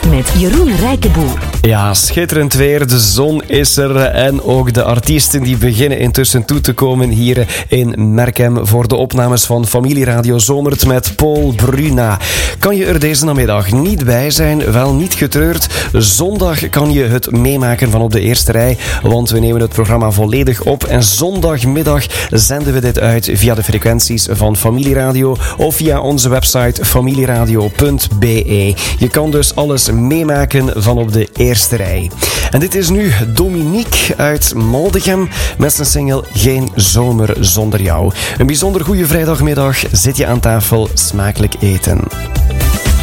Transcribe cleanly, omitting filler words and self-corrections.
met Jeroen Rijkenboer. Ja, schitterend weer. De zon is er en ook de artiesten die beginnen intussen toe te komen hier in Merkem voor de opnames van Familieradio Zomert met Paul Bruna. Kan je er deze namiddag niet bij zijn? Wel, niet getreurd. Zondag kan je het meemaken van op de eerste rij, want we nemen het programma volledig op en zondagmiddag zenden we dit uit via de frequenties van Familieradio of via onze website familieradio.be. Je kan dus alles meemaken van op de eerste rij. En dit is nu Dominique uit Maldegem met zijn single Geen Zomer Zonder Jou. Een bijzonder goede vrijdagmiddag. Zit je aan tafel, smakelijk eten.